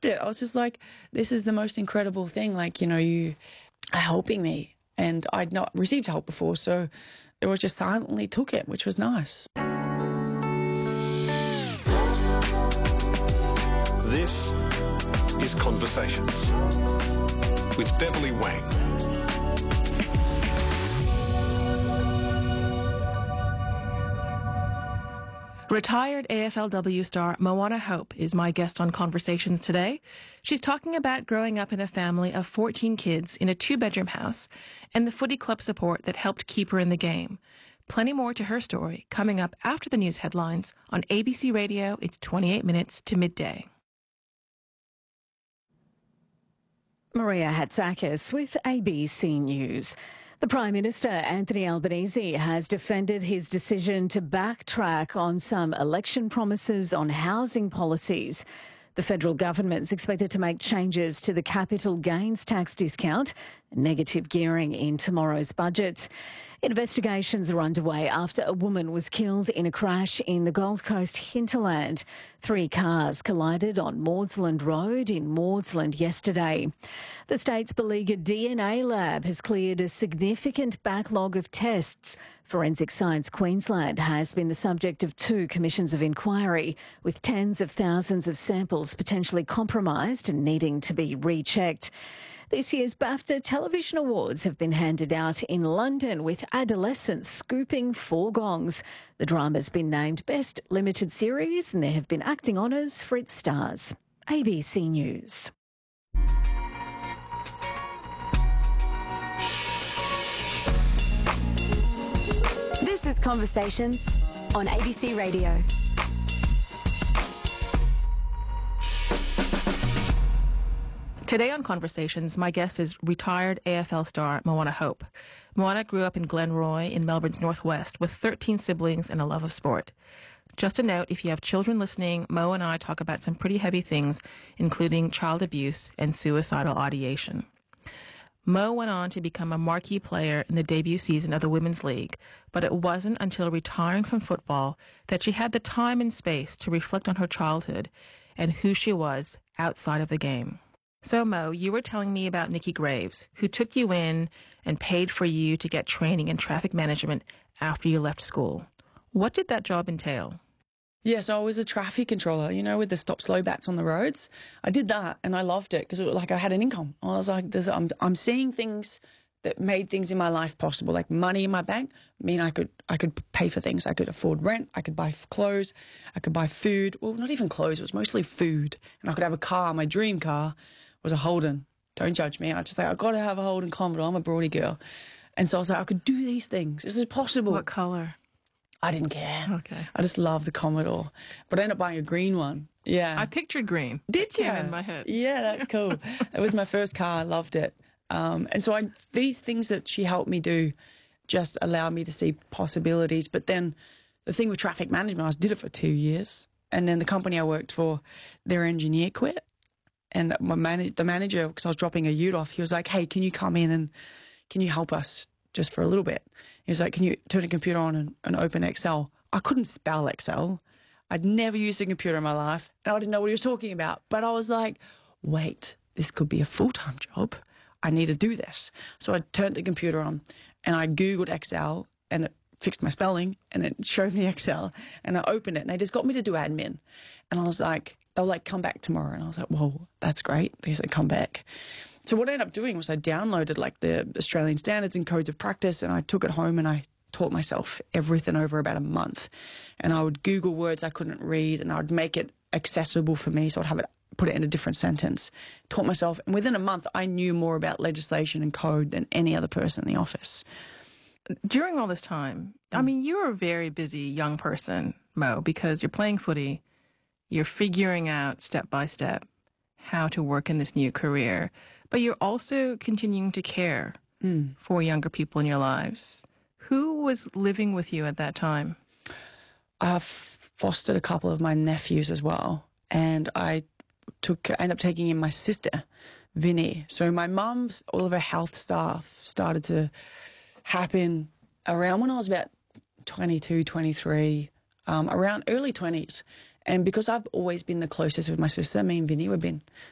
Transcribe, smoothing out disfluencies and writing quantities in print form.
loved it. I was just like, this is the most incredible thing. Like, you know, you are helping me. And I'd not received help before, so it was just silently took it, which was nice. This is Conversations with Beverly Wang. Retired AFLW star Moana Hope is my guest on Conversations today. She's talking about growing up in a family of 14 kids in a 2-bedroom house and the footy club support that helped keep her in the game. Plenty more to her story coming up after the news headlines on ABC Radio. It's 28 minutes to midday. Maria Hatzakis with ABC News. The Prime Minister, Anthony Albanese, has defended his decision to backtrack on some election promises on housing policies. The federal government's expected to make changes to the capital gains tax discount and negative gearing in tomorrow's budget. Investigations are underway after a woman was killed in a crash in the Gold Coast hinterland. 3 cars collided on Maudsley Road in Maudsley yesterday. The state's beleaguered DNA lab has cleared a significant backlog of tests. Forensic Science Queensland has been the subject of 2 commissions of inquiry, with tens of thousands of samples potentially compromised and needing to be rechecked. This year's BAFTA Television Awards have been handed out in London, with adolescents scooping 4 gongs. The drama's been named Best Limited Series and there have been acting honours for its stars. ABC News. This is Conversations on ABC Radio. Today on Conversations, my guest is retired AFL star Moana Hope. Moana grew up in Glenroy in Melbourne's northwest with 13 siblings and a love of sport. Just a note, if you have children listening, Mo and I talk about some pretty heavy things, including child abuse and suicidal ideation. Mo went on to become a marquee player in the debut season of the Women's League, but it wasn't until retiring from football that she had the time and space to reflect on her childhood and who she was outside of the game. So, Mo, you were telling me about Nikki Graves, who took you in and paid for you to get training in traffic management after you left school. What did that job entail? Yeah, so I was a traffic controller, you know, with the stop slow bats on the roads. I did that and I loved it because it was like I had an income. I was like, I'm seeing things that made things in my life possible, like money in my bank. I mean, I could pay for things. I could afford rent. I could buy clothes. I could buy food. Well, not even clothes. It was mostly food. And I could have a car. My dream car was a Holden. Don't judge me. I just say, I've got to have a Holden Commodore. I'm a Broady girl. And so I was like, I could do these things. This is possible. What colour? I didn't care. Okay. I just loved the Commodore. But I ended up buying a green one. Yeah. I pictured green. Did you? Came in my head. Yeah, that's cool. It was my first car. I loved it. And so these things that she helped me do just allowed me to see possibilities. But then the thing with traffic management, I did it for 2 years. And then the company I worked for, their engineer quit. And the manager, because I was dropping a ute off, he was like, hey, can you come in and can you help us just for a little bit? He was like, can you turn a computer on and open Excel? I couldn't spell Excel. I'd never used a computer in my life, and I didn't know what he was talking about. But I was like, wait, this could be a full-time job. I need to do this. So I turned the computer on, and I Googled Excel, and it fixed my spelling, and it showed me Excel, and I opened it, and they just got me to do admin. And I was like, they'll like come back tomorrow. And I was like, whoa, that's great. They said, come back. So what I ended up doing was I downloaded like the Australian standards and codes of practice, and I took it home and I taught myself everything over about a month. And I would Google words I couldn't read, and I would make it accessible for me. So I'd have it, put it in a different sentence, taught myself. And within a month, I knew more about legislation and code than any other person in the office. During all this time, I mean, you're a very busy young person, Mo, because you're playing footy. You're figuring out step by step how to work in this new career, but you're also continuing to care for younger people in your lives. Who was living with you at that time? I fostered a couple of my nephews as well, and I ended up taking in my sister, Vinny. So my mum's, all of her health stuff started to happen around when I was about 22, 23, around early 20s. And because I've always been the closest with my sister, me and Vinny, we've been